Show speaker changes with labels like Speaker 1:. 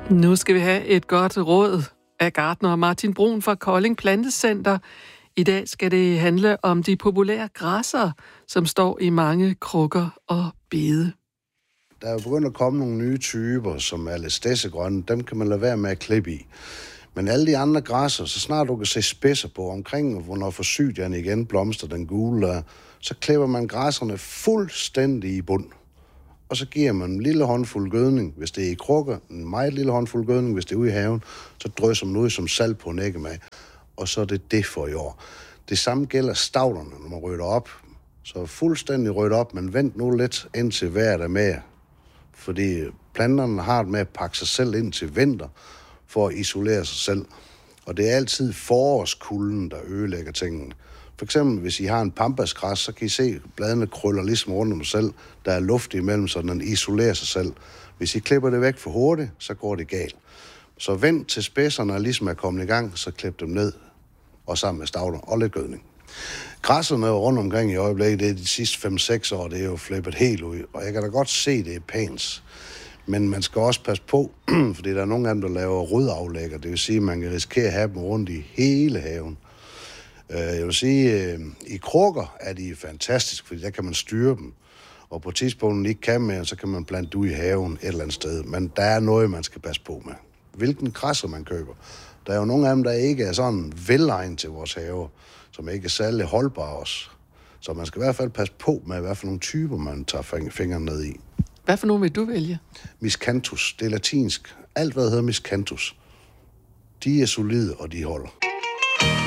Speaker 1: Nu skal vi have et godt råd af gartner Martin Brun fra Kolding Plantecenter. I dag skal det handle om de populære græsser, som står i mange krukker og bede.
Speaker 2: Der er jo begyndt at komme nogle nye typer, som er lidt stedsegrønne. Dem kan man lade være med at klippe i. Men alle de andre græsser, så snart du kan se spidser på omkring, hvornår forsydian igen blomster den gule, så klipper man græsserne fuldstændig i bund. Og så giver man en lille håndfuld gødning, hvis det er i krukker, en meget lille håndfuld gødning, hvis det er ude i haven, så drysser man ud som salt på en æggemag, og så er det for i år. Det samme gælder stavlerne, når man rydder op. Så fuldstændig ryddet op, men vent nu lidt indtil vejret er med. Fordi planterne har det med at pakke sig selv ind til vinter, for at isolere sig selv. Og det er altid forårskulden, der ødelægger tingene. For eksempel, hvis I har en pambasgræs, så kan I se, at bladene krøller ligesom rundt om sig selv. Der er luft imellem, så den isolerer sig selv. Hvis I klipper det væk for hurtigt, så går det galt. Så vent til spidserne ligesom er kommet i gang, så klip dem ned, og sammen med stavler og lidt gødning. Græsserne rundt omkring i øjeblikket, det er de sidste 5-6 år, det er jo flippet helt ud. Og jeg kan da godt se, det er pænt. Men man skal også passe på, fordi der er nogle af dem, der laver rodaflægger. Det vil sige, at man kan risikere at have dem rundt i hele haven. Jeg vil sige, i krukker er de fantastisk, fordi der kan man styre dem. Og på tidspunktet ikke kan mere, så kan man plante ud i haven et eller andet sted. Men der er noget, man skal passe på med. Hvilken græsser man køber. Der er jo nogle af dem, der ikke er sådan velegnet til vores have, som ikke er særlig holdbare også. Så man skal i hvert fald passe på med, hvad for nogle typer man tager fingeren ned i.
Speaker 1: Hvad for nogle vil du vælge?
Speaker 2: Miscanthus, det er latinsk. Alt, hvad der hedder miscanthus, de er solide, og de holder.